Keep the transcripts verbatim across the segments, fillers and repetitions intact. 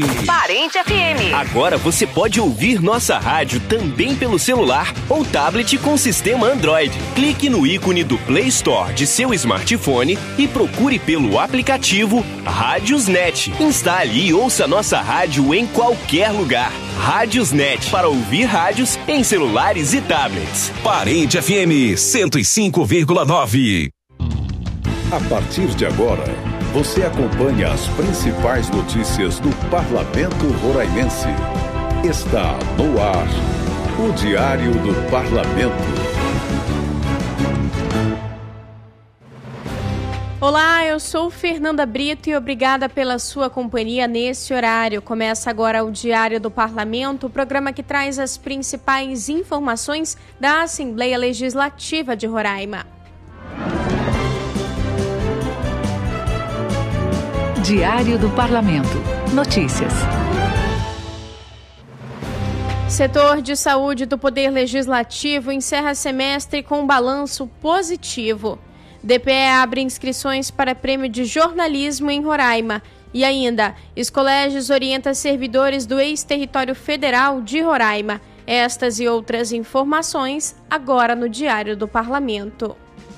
Parente F M. Agora você pode ouvir nossa rádio também pelo celular ou tablet com sistema Android. Clique no ícone do Play Store de seu smartphone e procure pelo aplicativo Rádiosnet. Instale e ouça nossa rádio em qualquer lugar. Rádiosnet, para ouvir rádios em celulares e tablets. Parente F M cento e cinco vírgula nove. A partir de agora, você acompanha as principais notícias do Parlamento Roraimense. Está no ar o Diário do Parlamento. Olá, eu sou Fernanda Brito e obrigada pela sua companhia nesse horário. Começa agora o Diário do Parlamento, o programa que traz as principais informações da Assembleia Legislativa de Roraima. Diário do Parlamento. Notícias. Setor de Saúde do Poder Legislativo encerra semestre com um balanço positivo. D P E abre inscrições para prêmio de jornalismo em Roraima. E ainda, Escolégios orienta servidores do ex-território federal de Roraima. Estas e outras informações agora no Diário do Parlamento.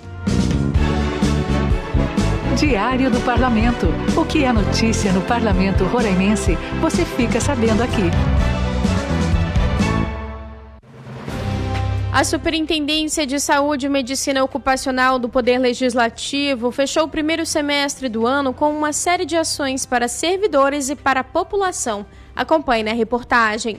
Diário do Parlamento. O que é notícia no Parlamento Roraimense, você fica sabendo aqui. A Superintendência de Saúde e Medicina Ocupacional do Poder Legislativo fechou o primeiro semestre do ano com uma série de ações para servidores e para a população. Acompanhe na reportagem.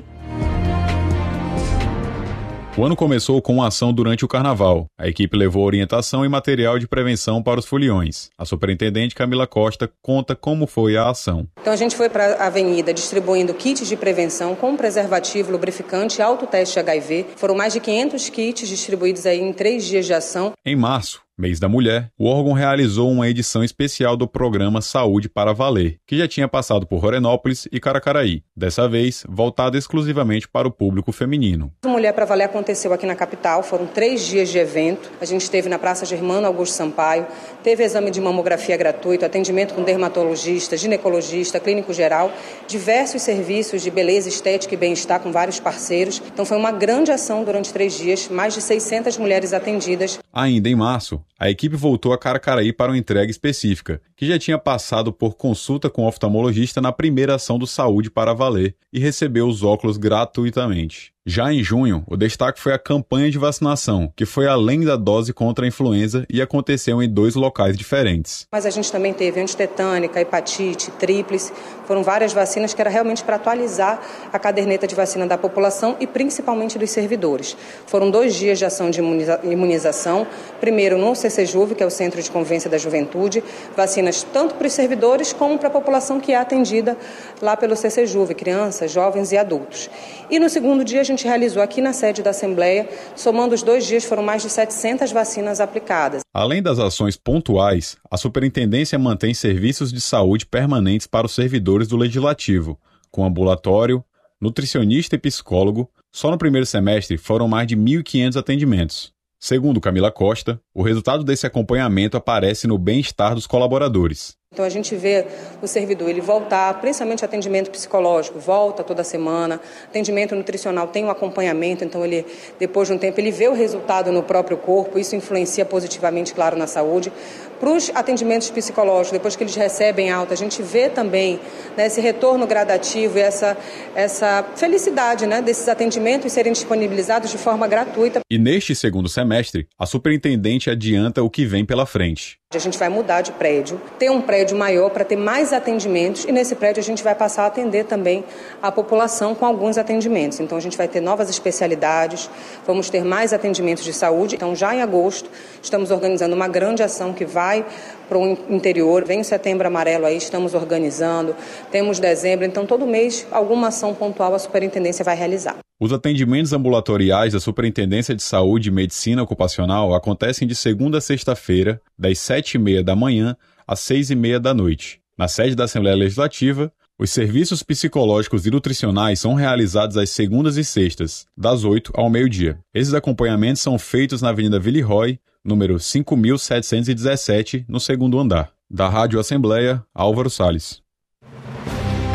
O ano começou com uma ação durante o Carnaval. A equipe levou orientação e material de prevenção para os foliões. A superintendente Camila Costa conta como foi a ação. Então a gente foi para a avenida distribuindo kits de prevenção com preservativo, lubrificante e autoteste H I V. Foram mais de quinhentos kits distribuídos aí em três dias de ação. Em março, mês da mulher, o órgão realizou uma edição especial do programa Saúde para Valer, que já tinha passado por Rorenópolis e Caracaraí, dessa vez voltado exclusivamente para o público feminino. A Mulher para Valer aconteceu aqui na capital, foram três dias de evento. A gente esteve na Praça Germano Augusto Sampaio, teve exame de mamografia gratuito, atendimento com dermatologista, ginecologista, clínico geral, diversos serviços de beleza, estética e bem-estar com vários parceiros. Então foi uma grande ação durante três dias, mais de seiscentas mulheres atendidas. Ainda em março, a equipe voltou a Caracaraí para uma entrega específica, que já tinha passado por consulta com o oftalmologista na primeira ação do Saúde para Valer e recebeu os óculos gratuitamente. Já em junho, o destaque foi a campanha de vacinação, que foi além da dose contra a influenza e aconteceu em dois locais diferentes. Mas a gente também teve antitetânica, hepatite, tríplice, foram várias vacinas que era realmente para atualizar a caderneta de vacina da população e principalmente dos servidores. Foram dois dias de ação de imuniza- imunização, primeiro no C C Juve, que é o Centro de Convivência da Juventude, vacinas tanto para os servidores como para a população que é atendida lá pelo C C Juve, crianças, jovens e adultos. E no segundo dia a gente realizou aqui na sede da Assembleia, somando os dois dias foram mais de setecentas vacinas aplicadas. Além das ações pontuais, a Superintendência mantém serviços de saúde permanentes para os servidores do Legislativo, com ambulatório, nutricionista e psicólogo. Só no primeiro semestre foram mais de mil e quinhentos atendimentos. Segundo Camila Costa, o resultado desse acompanhamento aparece no bem-estar dos colaboradores. Então a gente vê o servidor ele voltar, principalmente atendimento psicológico, volta toda semana, atendimento nutricional tem um acompanhamento, então ele, depois de um tempo, ele vê o resultado no próprio corpo, isso influencia positivamente, claro, na saúde. Para os atendimentos psicológicos, depois que eles recebem alta, a gente vê também, né, esse retorno gradativo e essa, essa felicidade, né, desses atendimentos serem disponibilizados de forma gratuita. E neste segundo semestre, a superintendente adianta o que vem pela frente. A gente vai mudar de prédio, ter um prédio maior para ter mais atendimentos e nesse prédio a gente vai passar a atender também a população com alguns atendimentos. Então a gente vai ter novas especialidades, vamos ter mais atendimentos de saúde. Então já em agosto estamos organizando uma grande ação que vai para o interior. Vem o Setembro Amarelo aí, estamos organizando, temos dezembro, então todo mês alguma ação pontual a superintendência vai realizar. Os atendimentos ambulatoriais da Superintendência de Saúde e Medicina Ocupacional acontecem de segunda a sexta-feira, das sete e meia da manhã às seis e meia da noite. Na sede da Assembleia Legislativa, os serviços psicológicos e nutricionais são realizados às segundas e sextas, das oito ao meio-dia. Esses acompanhamentos são feitos na Avenida Villeroy, número cinco mil setecentos e dezessete, no segundo andar. Da Rádio Assembleia, Álvaro Salles. Com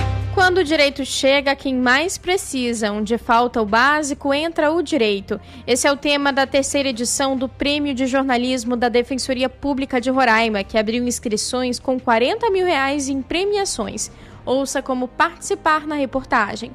Quando o direito chega a quem mais precisa, onde falta o básico, entra o direito. Esse é o tema da terceira edição do Prêmio de Jornalismo da Defensoria Pública de Roraima, que abriu inscrições com quarenta mil reais em premiações. Ouça como participar na reportagem.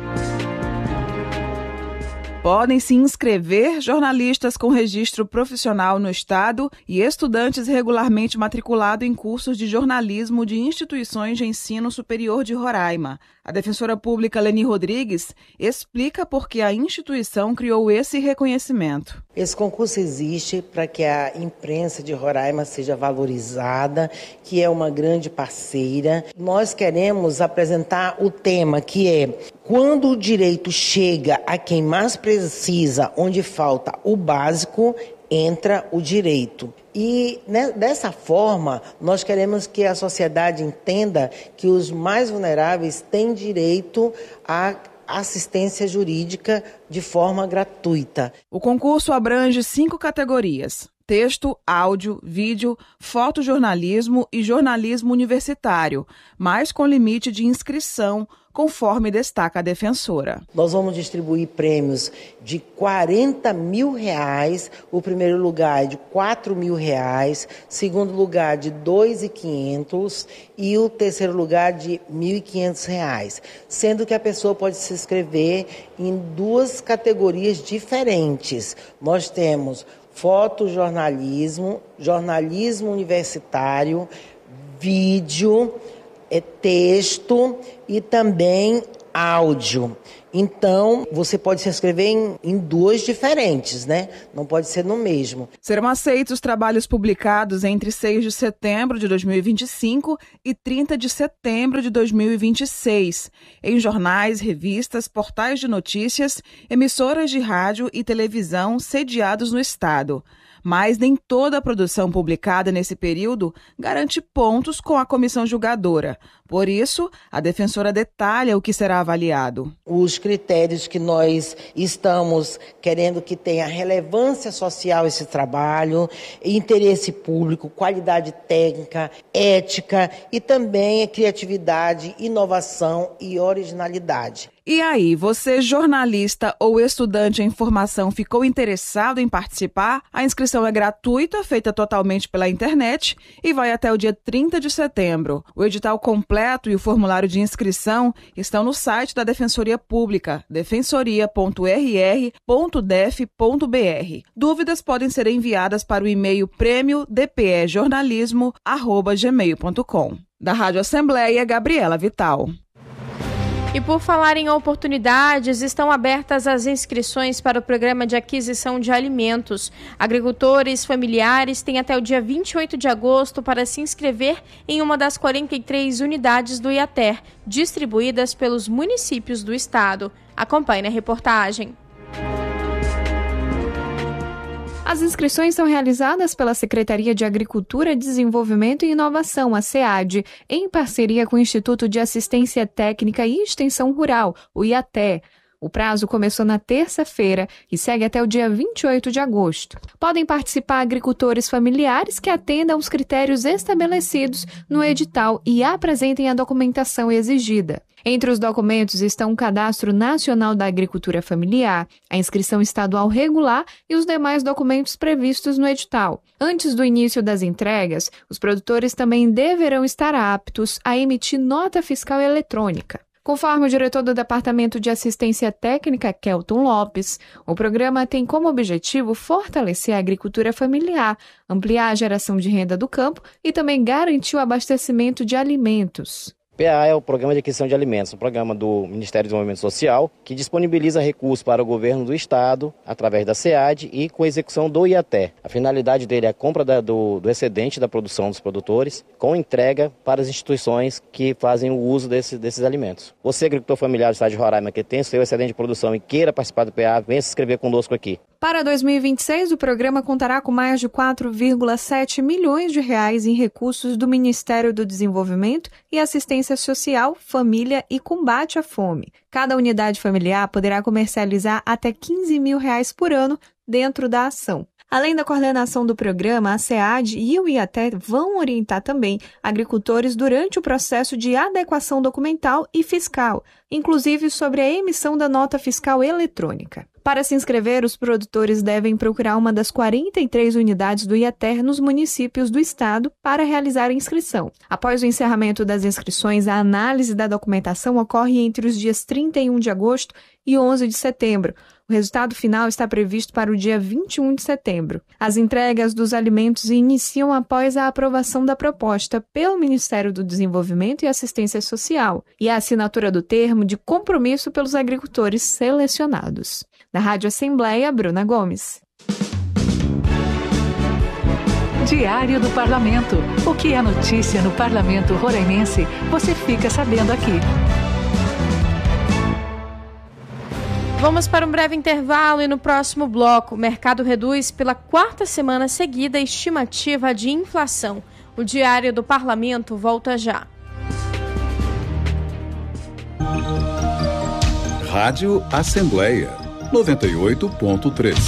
Podem se inscrever jornalistas com registro profissional no Estado e estudantes regularmente matriculados em cursos de jornalismo de instituições de ensino superior de Roraima. A defensora pública Leni Rodrigues explica por que a instituição criou esse reconhecimento. Esse concurso existe para que a imprensa de Roraima seja valorizada, que é uma grande parceira. Nós queremos apresentar o tema que é: quando o direito chega a quem mais precisa, onde falta o básico, entra o direito. E né, dessa forma, nós queremos que a sociedade entenda que os mais vulneráveis têm direito a assistência jurídica de forma gratuita. O concurso abrange cinco categorias: texto, áudio, vídeo, fotojornalismo e jornalismo universitário, mas com limite de inscrição, conforme destaca a defensora. Nós vamos distribuir prêmios de quarenta mil reais, o primeiro lugar é de quatro mil reais, segundo lugar de dois mil e quinhentos e o terceiro lugar de mil e quinhentos reais, sendo que a pessoa pode se inscrever em duas categorias diferentes. Nós temos fotojornalismo, jornalismo universitário, vídeo, é, texto e também áudio. Então, você pode se inscrever em, em duas diferentes, né? Não pode ser no mesmo. Serão aceitos trabalhos publicados entre seis de setembro de dois mil e vinte e cinco e trinta de setembro de dois mil e vinte e seis, em jornais, revistas, portais de notícias, emissoras de rádio e televisão sediados no Estado. Mas nem toda a produção publicada nesse período garante pontos com a comissão julgadora. Por isso, a defensora detalha o que será avaliado. Os critérios que nós estamos querendo que tenha relevância social esse trabalho, interesse público, qualidade técnica, ética e também criatividade, inovação e originalidade. E aí, você jornalista ou estudante em formação ficou interessado em participar? A inscrição é gratuita, feita totalmente pela internet e vai até o dia trinta de setembro. O edital completo e o formulário de inscrição estão no site da Defensoria Pública, defensoria ponto r r ponto def ponto b r. Dúvidas podem ser enviadas para o e-mail prêmio d p e jornalismo arroba gmail ponto com. Da Rádio Assembleia, Gabriela Vital. E por falar em oportunidades, estão abertas as inscrições para o Programa de Aquisição de Alimentos. Agricultores familiares têm até o dia vinte e oito de agosto para se inscrever em uma das quarenta e três unidades do IATER, distribuídas pelos municípios do estado. Acompanhe na reportagem. As inscrições são realizadas pela Secretaria de Agricultura, Desenvolvimento e Inovação, a SEAD, em parceria com o Instituto de Assistência Técnica e Extensão Rural, o IATE. O prazo começou na terça-feira e segue até o dia vinte e oito de agosto. Podem participar agricultores familiares que atendam aos critérios estabelecidos no edital e apresentem a documentação exigida. Entre os documentos estão o Cadastro Nacional da Agricultura Familiar, a inscrição estadual regular e os demais documentos previstos no edital. Antes do início das entregas, os produtores também deverão estar aptos a emitir nota fiscal eletrônica. Conforme o diretor do Departamento de Assistência Técnica, Kelton Lopes, o programa tem como objetivo fortalecer a agricultura familiar, ampliar a geração de renda do campo e também garantir o abastecimento de alimentos. P A é o Programa de Aquisição de Alimentos, um programa do Ministério do Desenvolvimento Social que disponibiliza recursos para o governo do Estado, através da SEAD e com execução do IATE. A finalidade dele é a compra da, do, do excedente da produção dos produtores, com entrega para as instituições que fazem o uso desse, desses alimentos. Você, agricultor familiar do Estado de Roraima, que tem seu excedente de produção e queira participar do P A, venha se inscrever conosco aqui. Para dois mil e vinte e seis, o programa contará com mais de quatro vírgula sete milhões de reais em recursos do Ministério do Desenvolvimento e Assistência Social, Família e Combate à Fome. Cada unidade familiar poderá comercializar até quinze mil reais por ano dentro da ação. Além da coordenação do programa, a SEAD e o IATE vão orientar também agricultores durante o processo de adequação documental e fiscal, inclusive sobre a emissão da nota fiscal eletrônica. Para se inscrever, os produtores devem procurar uma das quarenta e três unidades do IATER nos municípios do estado para realizar a inscrição. Após o encerramento das inscrições, a análise da documentação ocorre entre os dias trinta e um de agosto e onze de setembro. O resultado final está previsto para o dia vinte e um de setembro. As entregas dos alimentos iniciam após a aprovação da proposta pelo Ministério do Desenvolvimento e Assistência Social e a assinatura do termo de compromisso pelos agricultores selecionados. Da Rádio Assembleia, Bruna Gomes. Diário do Parlamento. O que é notícia no Parlamento Roraimense, você fica sabendo aqui. Vamos para um breve intervalo e no próximo bloco, o mercado reduz pela quarta semana seguida a estimativa de inflação. O Diário do Parlamento volta já. Rádio Assembleia, noventa e oito ponto três.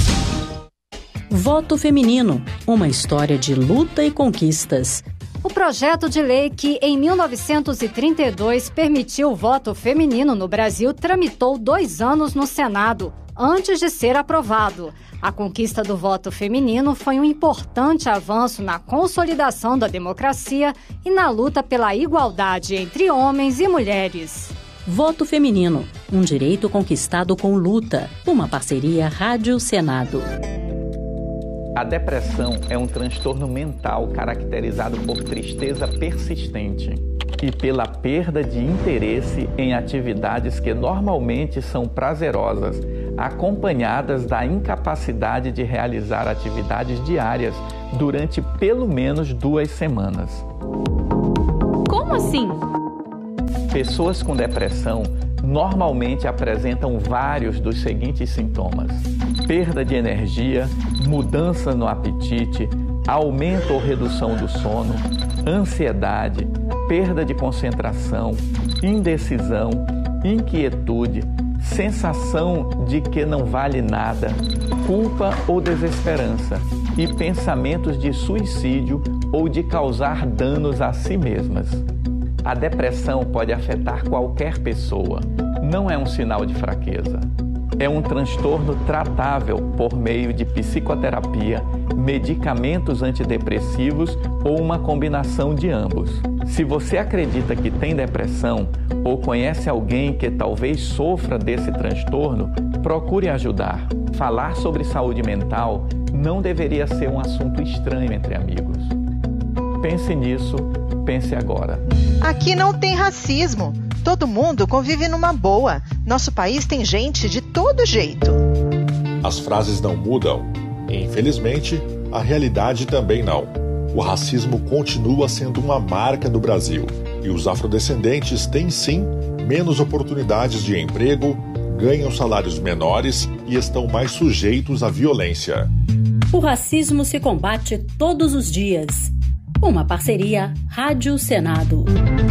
Voto feminino, uma história de luta e conquistas. O projeto de lei que, em mil novecentos e trinta e dois, permitiu o voto feminino no Brasil tramitou dois anos no Senado, antes de ser aprovado. A conquista do voto feminino foi um importante avanço na consolidação da democracia e na luta pela igualdade entre homens e mulheres. Voto feminino, um direito conquistado com luta. Uma parceria Rádio-Senado. A depressão é um transtorno mental caracterizado por tristeza persistente e pela perda de interesse em atividades que normalmente são prazerosas, acompanhadas da incapacidade de realizar atividades diárias durante pelo menos duas semanas. Como assim? Pessoas com depressão normalmente apresentam vários dos seguintes sintomas: perda de energia, mudança no apetite, aumento ou redução do sono, ansiedade, perda de concentração, indecisão, inquietude, sensação de que não vale nada, culpa ou desesperança e pensamentos de suicídio ou de causar danos a si mesmas. A depressão pode afetar qualquer pessoa, não é um sinal de fraqueza. É um transtorno tratável por meio de psicoterapia, medicamentos antidepressivos ou uma combinação de ambos. Se você acredita que tem depressão ou conhece alguém que talvez sofra desse transtorno, procure ajudar. Falar sobre saúde mental não deveria ser um assunto estranho entre amigos. Pense nisso, pense agora. Aqui não tem racismo. Todo mundo convive numa boa. Nosso país tem gente de todo jeito. As frases não mudam. E, infelizmente, a realidade também não. O racismo continua sendo uma marca do Brasil. E os afrodescendentes têm, sim, menos oportunidades de emprego, ganham salários menores e estão mais sujeitos à violência. O racismo se combate todos os dias. Uma parceria Rádio-Senado.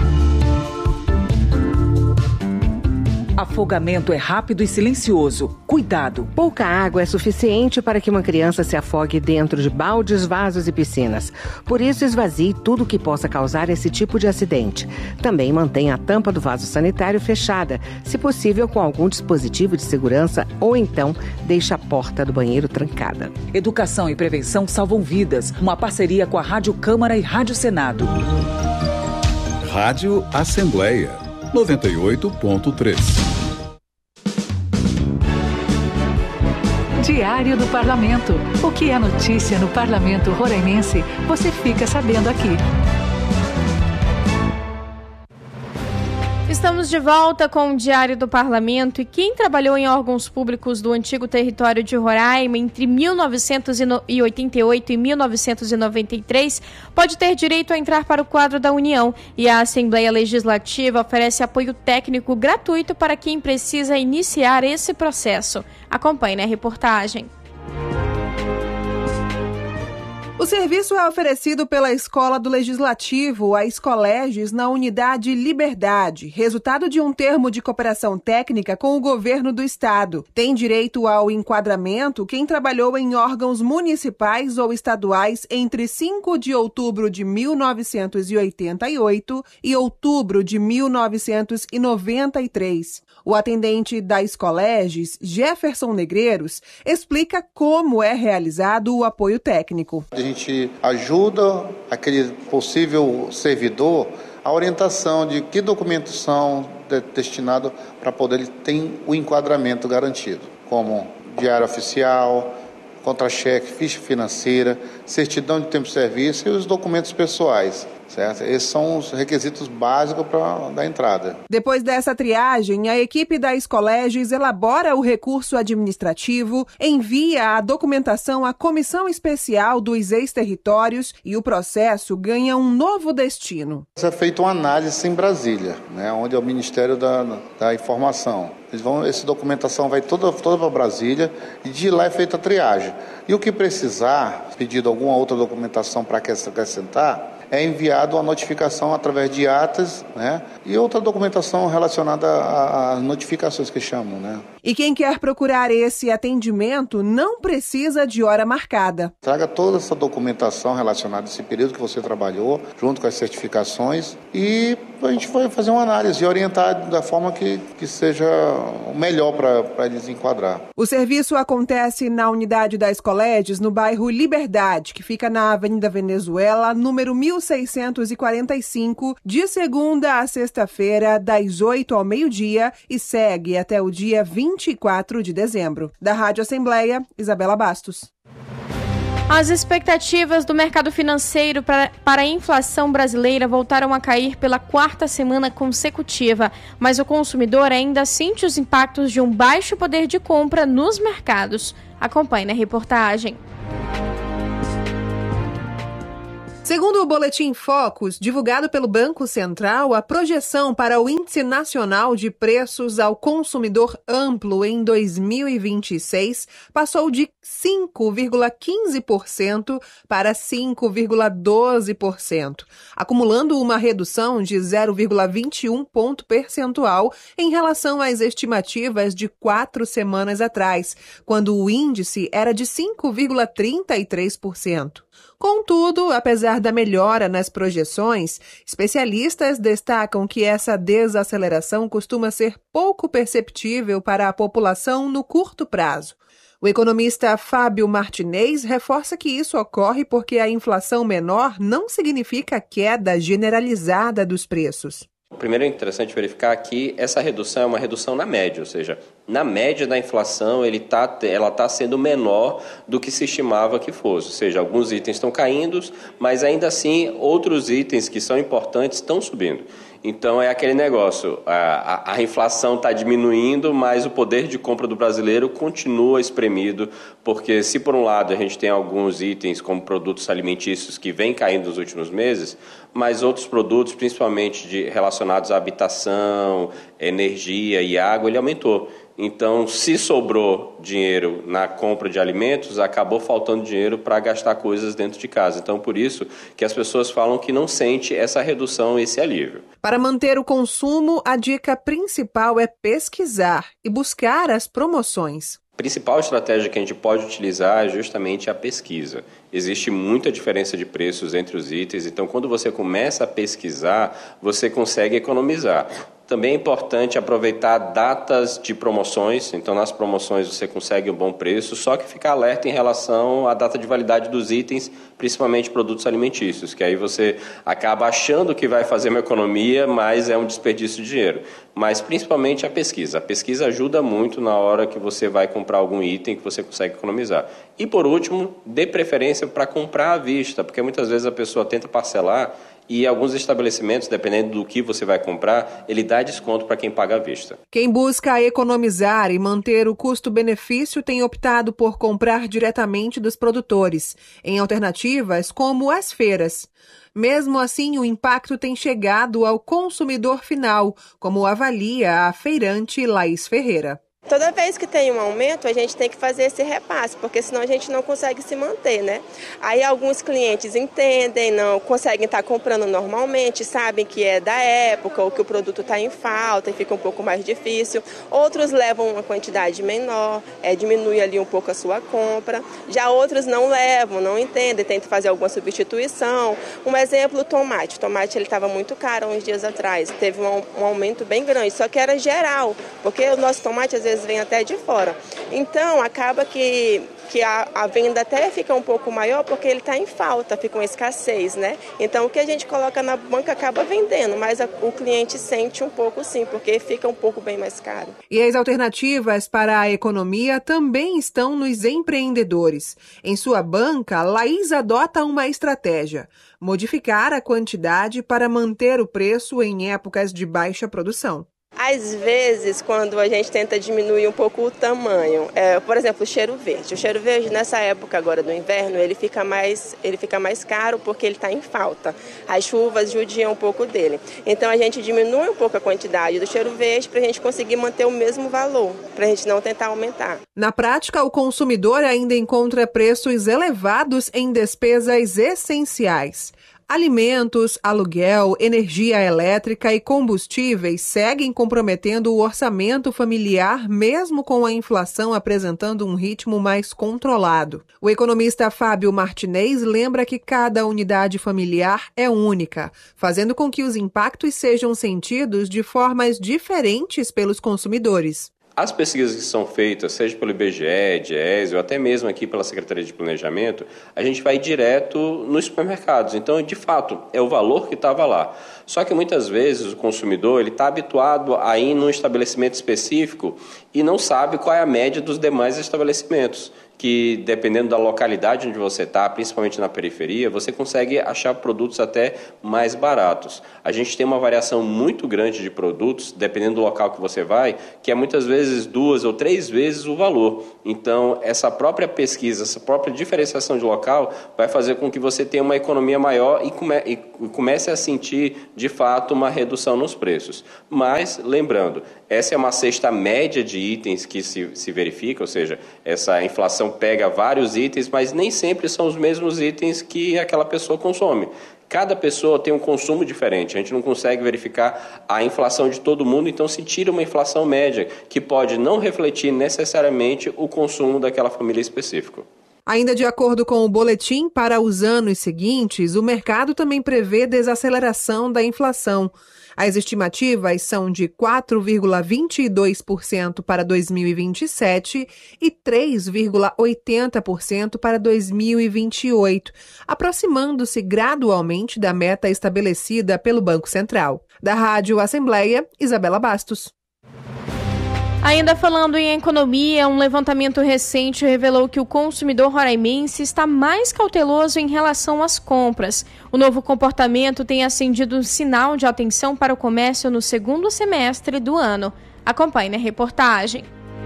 Afogamento é rápido e silencioso. Cuidado! Pouca água é suficiente para que uma criança se afogue dentro de baldes, vasos e piscinas. Por isso, esvazie tudo que possa causar esse tipo de acidente. Também mantenha a tampa do vaso sanitário fechada, se possível com algum dispositivo de segurança, ou então deixe a porta do banheiro trancada. Educação e prevenção salvam vidas. Uma parceria com a Rádio Câmara e Rádio Senado. Rádio Assembleia, noventa e oito ponto três. Diário do Parlamento. O que é notícia no Parlamento Roraimense, você fica sabendo aqui. Estamos de volta com o Diário do Parlamento e quem trabalhou em órgãos públicos do antigo território de Roraima entre mil novecentos e oitenta e oito e mil novecentos e noventa e três pode ter direito a entrar para o quadro da União e a Assembleia Legislativa oferece apoio técnico gratuito para quem precisa iniciar esse processo. Acompanhe na reportagem. O serviço é oferecido pela Escola do Legislativo, a Escoleges, na Unidade Liberdade, resultado de um termo de cooperação técnica com o governo do estado. Tem direito ao enquadramento quem trabalhou em órgãos municipais ou estaduais entre cinco de outubro de mil novecentos e oitenta e oito e outubro de mil novecentos e noventa e três. O atendente da Escoleges, Jefferson Negreiros, explica como é realizado o apoio técnico. A gente ajuda aquele possível servidor a orientação de que documentos são destinados para poder ele ter o enquadramento garantido, como diário oficial, contra-cheque, ficha financeira, certidão de tempo de serviço e os documentos pessoais. Certo? Esses são os requisitos básicos para dar entrada. Depois dessa triagem, a equipe da Escoleges elabora o recurso administrativo, envia a documentação à Comissão Especial dos Ex-Territórios e o processo ganha um novo destino. É feita uma análise em Brasília, né, onde é o Ministério da, da Informação. Eles vão, essa documentação vai toda, toda para Brasília e de lá é feita a triagem. E o que precisar, pedido alguma outra documentação para acrescentar, é enviado a notificação através de atas, né, e outra documentação relacionada às notificações que chamam, né. E quem quer procurar esse atendimento não precisa de hora marcada. Traga toda essa documentação relacionada a esse período que você trabalhou, junto com as certificações, e a gente vai fazer uma análise e orientar da forma que, que seja o melhor para eles enquadrar. O serviço acontece na unidade da Escoleges, no bairro Liberdade, que fica na Avenida Venezuela, número mil seiscentos e quarenta e cinco, de segunda a sexta-feira, das oito ao meio-dia, e segue até o dia vinte e quatro de dezembro. Da Rádio Assembleia, Isabela Bastos. As expectativas do mercado financeiro para, para a inflação brasileira voltaram a cair pela quarta semana consecutiva, mas o consumidor ainda sente os impactos de um baixo poder de compra nos mercados. Acompanhe na reportagem. Segundo o Boletim Focus, divulgado pelo Banco Central, a projeção para o Índice Nacional de Preços ao Consumidor Amplo em dois mil e vinte e seis passou de cinco vírgula quinze por cento para cinco vírgula doze por cento, acumulando uma redução de zero vírgula vinte e um ponto percentual em relação às estimativas de quatro semanas atrás, quando o índice era de cinco vírgula trinta e três por cento. Contudo, apesar da melhora nas projeções, especialistas destacam que essa desaceleração costuma ser pouco perceptível para a população no curto prazo. O economista Fábio Martinez reforça que isso ocorre porque a inflação menor não significa queda generalizada dos preços. Primeiro é interessante verificar que essa redução é uma redução na média, ou seja, na média da inflação ele tá, ela está sendo menor do que se estimava que fosse, ou seja, alguns itens estão caindo, mas ainda assim outros itens que são importantes estão subindo. Então é aquele negócio, a, a, a inflação está diminuindo, mas o poder de compra do brasileiro continua espremido, porque se por um lado a gente tem alguns itens como produtos alimentícios que vêm caindo nos últimos meses, mas outros produtos, principalmente de, relacionados à habitação, energia e água, ele aumentou. Então, se sobrou dinheiro na compra de alimentos, acabou faltando dinheiro para gastar coisas dentro de casa. Então, por isso que as pessoas falam que não sente essa redução, esse alívio. Para manter o consumo, a dica principal é pesquisar e buscar as promoções. A principal estratégia que a gente pode utilizar é justamente a pesquisa. Existe muita diferença de preços entre os itens, então quando você começa a pesquisar, você consegue economizar. Também é importante aproveitar datas de promoções, então nas promoções você consegue um bom preço, só que ficar alerta em relação à data de validade dos itens, principalmente produtos alimentícios, que aí você acaba achando que vai fazer uma economia, mas é um desperdício de dinheiro. Mas principalmente a pesquisa. A pesquisa ajuda muito na hora que você vai comprar algum item que você consegue economizar. E por último, dê preferência para comprar à vista, porque muitas vezes a pessoa tenta parcelar e alguns estabelecimentos, dependendo do que você vai comprar, ele dá desconto para quem paga à vista. Quem busca economizar e manter o custo-benefício tem optado por comprar diretamente dos produtores, em alternativas como as feiras. Mesmo assim, o impacto tem chegado ao consumidor final, como avalia a feirante Laís Ferreira. Toda vez que tem um aumento, a gente tem que fazer esse repasse, porque senão a gente não consegue se manter, né? Aí alguns clientes entendem, não conseguem estar comprando normalmente, sabem que é da época ou que o produto está em falta e fica um pouco mais difícil. Outros levam uma quantidade menor, é, diminui ali um pouco a sua compra. Já outros não levam, não entendem, tentam fazer alguma substituição. Um exemplo, o tomate. O tomate estava muito caro há uns dias atrás, teve um, um aumento bem grande, só que era geral, porque o nosso tomate às vezes vem até de fora. Então, acaba que, que a, a venda até fica um pouco maior porque ele está em falta, fica uma escassez, né? Então, o que a gente coloca na banca acaba vendendo, mas a, o cliente sente um pouco sim, porque fica um pouco bem mais caro. E as alternativas para a economia também estão nos empreendedores. Em sua banca, Laís adota uma estratégia: modificar a quantidade para manter o preço em épocas de baixa produção. Às vezes, quando a gente tenta diminuir um pouco o tamanho, é, por exemplo, o cheiro verde. O cheiro verde, nessa época agora do inverno, ele fica mais, ele fica mais caro porque ele está em falta. As chuvas judiam um pouco dele. Então, a gente diminui um pouco a quantidade do cheiro verde para a gente conseguir manter o mesmo valor, para a gente não tentar aumentar. Na prática, o consumidor ainda encontra preços elevados em despesas essenciais. Alimentos, aluguel, energia elétrica e combustíveis seguem comprometendo o orçamento familiar, mesmo com a inflação apresentando um ritmo mais controlado. O economista Fábio Martinez lembra que cada unidade familiar é única, fazendo com que os impactos sejam sentidos de formas diferentes pelos consumidores. As pesquisas que são feitas, seja pelo I B G E, Diese, ou até mesmo aqui pela Secretaria de Planejamento, a gente vai direto nos supermercados. Então, de fato, é o valor que estava lá. Só que muitas vezes o consumidor ele está habituado a ir num estabelecimento específico e não sabe qual é a média dos demais estabelecimentos, que dependendo da localidade onde você está, principalmente na periferia, você consegue achar produtos até mais baratos. A gente tem uma variação muito grande de produtos, dependendo do local que você vai, que é muitas vezes duas ou três vezes o valor. Então, essa própria pesquisa, essa própria diferenciação de local vai fazer com que você tenha uma economia maior e, come- e comece a sentir, de fato, uma redução nos preços. Mas, lembrando, essa é uma cesta média de itens que se, se verifica, ou seja, essa inflação pega vários itens, mas nem sempre são os mesmos itens que aquela pessoa consome. Cada pessoa tem um consumo diferente, a gente não consegue verificar a inflação de todo mundo, então se tira uma inflação média, que pode não refletir necessariamente o consumo daquela família específica. Ainda de acordo com o boletim, para os anos seguintes, o mercado também prevê desaceleração da inflação. As estimativas são de quatro vírgula vinte e dois por cento para dois mil e vinte e sete e três vírgula oitenta por cento para dois mil e vinte e oito, aproximando-se gradualmente da meta estabelecida pelo Banco Central. Da Rádio Assembleia, Isabela Bastos. Ainda falando em economia, um levantamento recente revelou que o consumidor roraimense está mais cauteloso em relação às compras. O novo comportamento tem acendido um sinal de atenção para o comércio no segundo semestre do ano. Acompanhe na reportagem.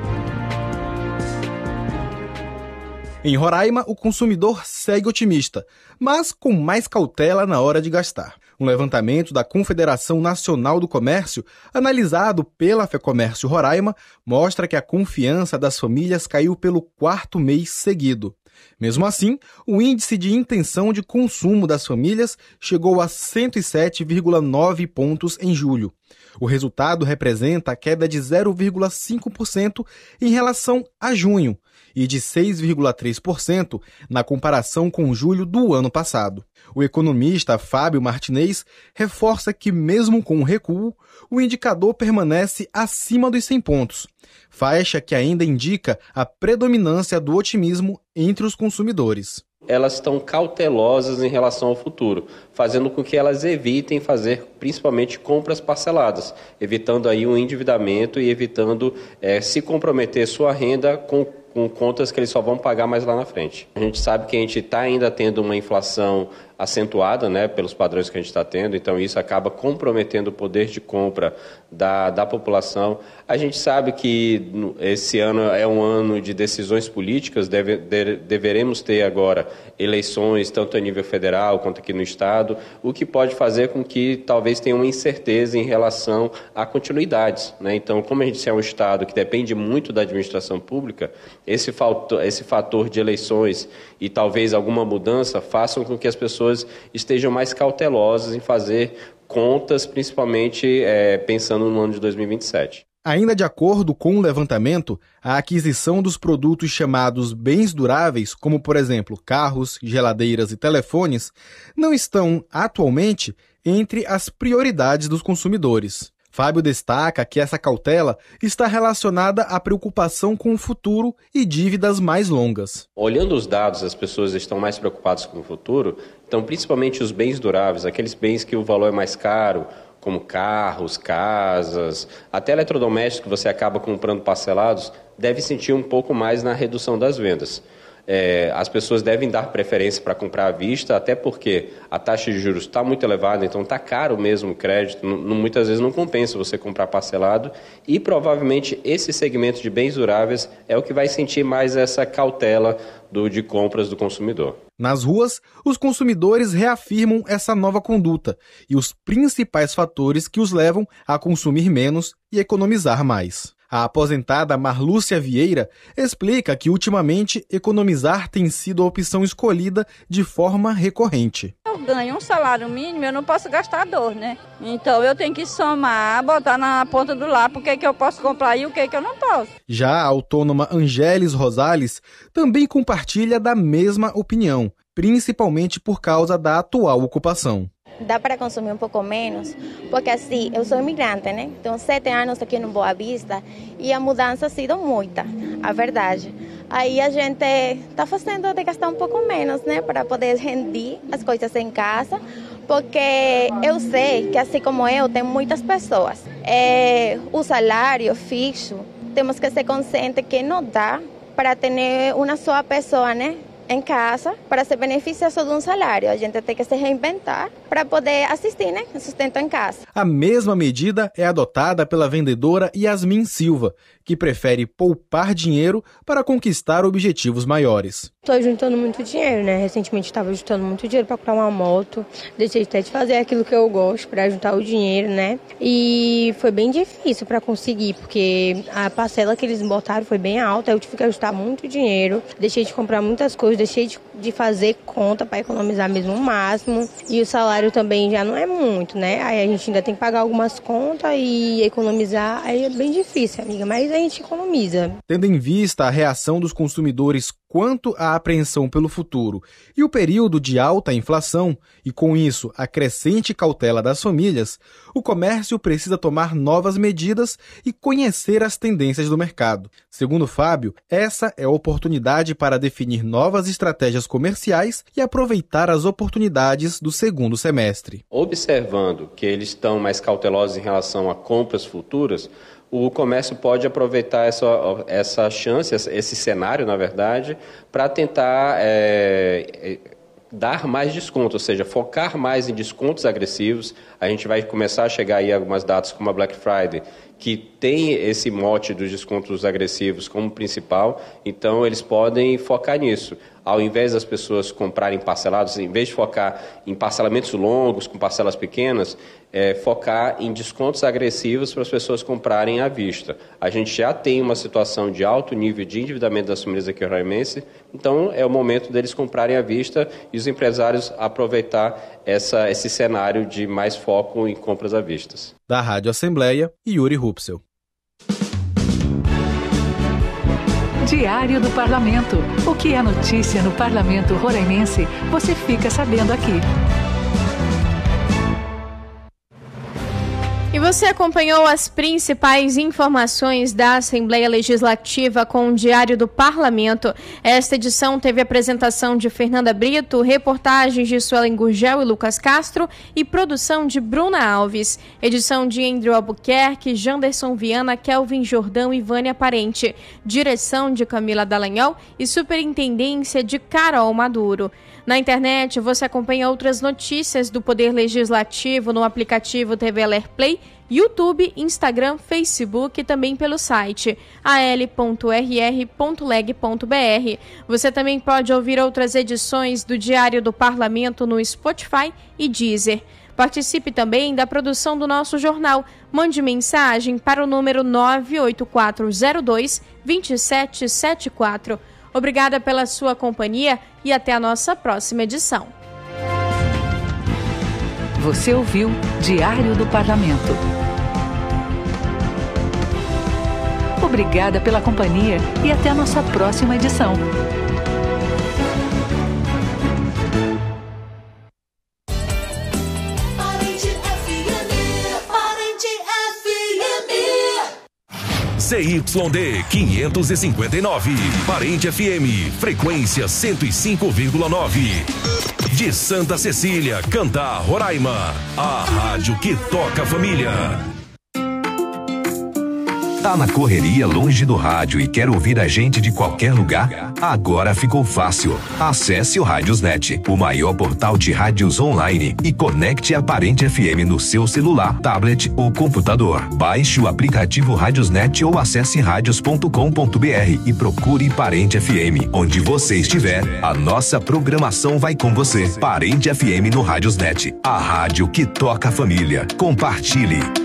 Em Roraima, o consumidor segue otimista, mas com mais cautela na hora de gastar. Um levantamento da Confederação Nacional do Comércio, analisado pela FEComércio Roraima, mostra que a confiança das famílias caiu pelo quarto mês seguido. Mesmo assim, o índice de intenção de consumo das famílias chegou a cento e sete vírgula nove pontos em julho. O resultado representa a queda de zero vírgula cinco por cento em relação a junho e de seis vírgula três por cento na comparação com julho do ano passado. O economista Fábio Martinez reforça que, mesmo com o recuo, o indicador permanece acima dos cem pontos, faixa que ainda indica a predominância do otimismo entre os consumidores. Elas estão cautelosas em relação ao futuro, fazendo com que elas evitem fazer principalmente compras parceladas, evitando aí um endividamento e evitando é, se comprometer sua renda com, com contas que eles só vão pagar mais lá na frente. A gente sabe que a gente está ainda tendo uma inflação acentuada, né, pelos padrões que a gente está tendo, então isso acaba comprometendo o poder de compra da, da população. A gente sabe que esse ano é um ano de decisões políticas, deve, de, deveremos ter agora eleições, tanto a nível federal quanto aqui no Estado, o que pode fazer com que talvez tenha uma incerteza em relação a continuidades, né? Então, como a gente é um Estado que depende muito da administração pública, esse fator, esse fator de eleições e talvez alguma mudança façam com que as pessoas estejam mais cautelosas em fazer contas, principalmente é, pensando no ano de dois mil e vinte e sete. Ainda de acordo com o levantamento, a aquisição dos produtos chamados bens duráveis, como por exemplo carros, geladeiras e telefones, não estão atualmente entre as prioridades dos consumidores. Fábio destaca que essa cautela está relacionada à preocupação com o futuro e dívidas mais longas. Olhando os dados, as pessoas estão mais preocupadas com o futuro, então principalmente os bens duráveis, aqueles bens que o valor é mais caro, como carros, casas, até eletrodomésticos que você acaba comprando parcelados, deve sentir um pouco mais na redução das vendas. É, as pessoas devem dar preferência para comprar à vista, até porque a taxa de juros está muito elevada, então está caro mesmo o crédito, não, muitas vezes não compensa você comprar parcelado e provavelmente esse segmento de bens duráveis é o que vai sentir mais essa cautela do, de compras do consumidor. Nas ruas, os consumidores reafirmam essa nova conduta e os principais fatores que os levam a consumir menos e economizar mais. A aposentada Marlúcia Vieira explica que, ultimamente, economizar tem sido a opção escolhida de forma recorrente. Eu ganho um salário mínimo, eu não posso gastar dois, né? Então eu tenho que somar, botar na ponta do lápis o que, que eu posso comprar e o que, que eu não posso. Já a autônoma Angélis Rosales também compartilha da mesma opinião, principalmente por causa da atual ocupação. Dá para consumir um pouco menos, porque assim, eu sou imigrante, né? Tenho sete anos aqui no Boa Vista e a mudança ha sido muita, a verdade. Aí a gente está fazendo de gastar um pouco menos, né? Para poder render as coisas em casa, porque eu sei que assim como eu, tem muitas pessoas. É, o salário fixo, temos que ser conscientes que não dá para ter uma só pessoa, né? Em casa, para se beneficiar só de um salário. A gente tem que se reinventar para poder assistir, né? Sustento em casa. A mesma medida é adotada pela vendedora Yasmin Silva, que prefere poupar dinheiro para conquistar objetivos maiores. Estou juntando muito dinheiro, né? Recentemente estava juntando muito dinheiro para comprar uma moto. Deixei até de fazer aquilo que eu gosto para juntar o dinheiro, né? E foi bem difícil para conseguir, porque a parcela que eles botaram foi bem alta. Eu tive que ajustar muito dinheiro. Deixei de comprar muitas coisas, deixei de, de fazer conta para economizar mesmo o máximo. E o salário também já não é muito, né? Aí a gente ainda tem que pagar algumas contas e economizar. Aí é bem difícil, amiga, mas a gente economiza. Tendo em vista a reação dos consumidores quanto à apreensão pelo futuro e o período de alta inflação, e com isso a crescente cautela das famílias, o comércio precisa tomar novas medidas e conhecer as tendências do mercado. Segundo Fábio, essa é a oportunidade para definir novas estratégias comerciais e aproveitar as oportunidades do segundo semestre. Observando que eles estão mais cautelosos em relação a compras futuras, o comércio pode aproveitar essa, essa chance, esse cenário, na verdade, para tentar é, dar mais desconto, ou seja, focar mais em descontos agressivos. A gente vai começar a chegar aí a algumas datas como a Black Friday, que tem esse mote dos descontos agressivos como principal, então eles podem focar nisso. Ao invés das pessoas comprarem parcelados, em vez de focar em parcelamentos longos, com parcelas pequenas, é, focar em descontos agressivos para as pessoas comprarem à vista. A gente já tem uma situação de alto nível de endividamento das famílias aqui roraimense, então é o momento deles comprarem à vista e os empresários aproveitar essa, esse cenário de mais foco em compras à vista. Da Rádio Assembleia, Yuri Rupsel. Diário do Parlamento. O que é notícia no Parlamento Roraimense, você fica sabendo aqui. E você acompanhou as principais informações da Assembleia Legislativa com o Diário do Parlamento. Esta edição teve apresentação de Fernanda Brito, reportagens de Suelen Gurgel e Lucas Castro e produção de Bruna Alves. Edição de Andrew Albuquerque, Janderson Viana, Kelvin Jordão e Vânia Parente. Direção de Camila Dallagnol e superintendência de Carol Maduro. Na internet, você acompanha outras notícias do Poder Legislativo no aplicativo T V Ler Play, YouTube, Instagram, Facebook e também pelo site a l ponto r r ponto leg ponto b r. Você também pode ouvir outras edições do Diário do Parlamento no Spotify e Deezer. Participe também da produção do nosso jornal. Mande mensagem para o número nove oito quatro zero dois, dois sete sete quatro. Obrigada pela sua companhia e até a nossa próxima edição. Você ouviu Diário do Parlamento. Obrigada pela companhia e até a nossa próxima edição. C Y D quinhentos e cinquenta e nove, Parente F M, frequência cento e cinco vírgula nove. De Santa Cecília, Cantá, Roraima, a rádio que toca a família. Tá na correria, longe do rádio e quer ouvir a gente de qualquer lugar? Agora ficou fácil. Acesse o Rádiosnet, o maior portal de rádios online, e conecte a Parente F M no seu celular, tablet ou computador. Baixe o aplicativo Rádiosnet ou acesse radios ponto com ponto b r e procure Parente F M. Onde você estiver, a nossa programação vai com você. Parente F M no Rádiosnet, a rádio que toca a família. Compartilhe.